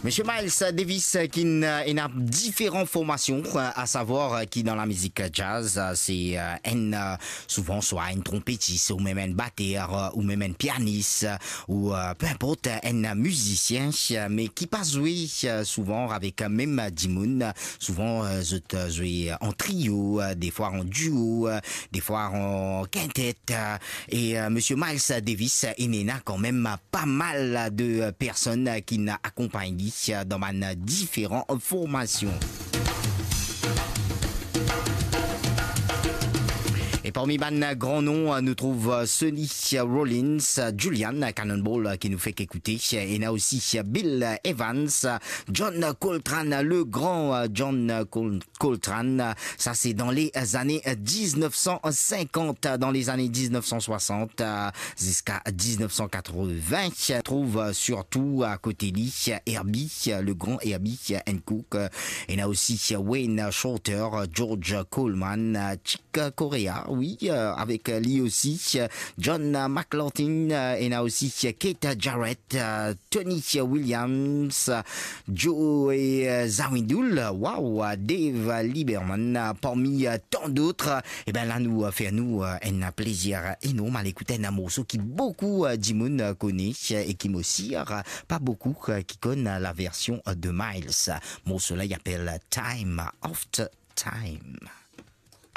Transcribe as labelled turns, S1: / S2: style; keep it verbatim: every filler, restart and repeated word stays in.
S1: Monsieur Miles Davis qui a différentes formations, à savoir qui dans la musique jazz, c'est un, souvent soit un trompettiste ou même un batteur ou même un pianiste ou peu importe un musicien, mais qui passe jouer souvent avec même Dimoun, souvent jouer en trio, des fois en duo, des fois en quintette. Et Monsieur Miles Davis, il y a quand même pas mal de personnes qui l'accompagnent dans ma différentes formations. Et parmi les grands noms, nous trouve Sonny Rollins, Julian Cannonball qui nous fait qu'écouter. Et il y a aussi Bill Evans, John Coltrane, le grand John Coltrane. Ça, c'est dans les années dix-neuf cent cinquante, dans les années dix-neuf cent soixante jusqu'à dix-neuf cent quatre-vingts. On trouve surtout à côté de lui Herbie, le grand Herbie Hancock. Et il y a aussi Wayne Shorter, George Coleman, Chick Corea. Oui, euh, avec lui aussi John McLaughlin, euh, et il y a aussi Kate Jarrett, euh, Tony Williams, Joe Zawinul, wow, Dave Lieberman, parmi euh, tant d'autres. Et bien là, nous fait nous euh, un plaisir énorme à l'écouter un morceau qui beaucoup euh, d'Imoun connaît et qui m'aussi euh, pas beaucoup euh, qui connaissent la version de Miles. Morceau là, il appelle Time After Time.